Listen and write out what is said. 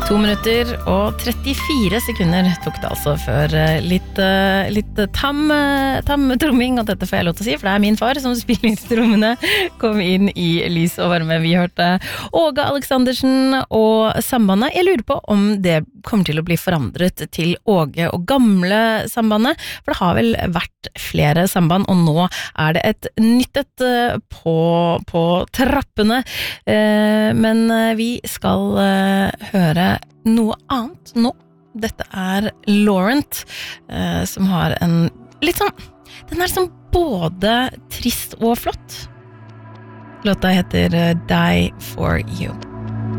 2 minutter og 34 sekunder tok det altså før litt tam tromming, og dette får jeg lov til å si, for det min far som spiller trommene, kom inn i lys og varme. Vi hørte Åge Aleksandersen og sambandet. Jeg lurer på om det kommer til å bli forandret til Åge og gamle sambandet, for det har vel vært flere samband, og nå det et nytt på trappene. Men vi skal høre noe annet nå. Dette Laurent, som har en litt sånn, den sånn både trist og flott. Låta heter Die For You.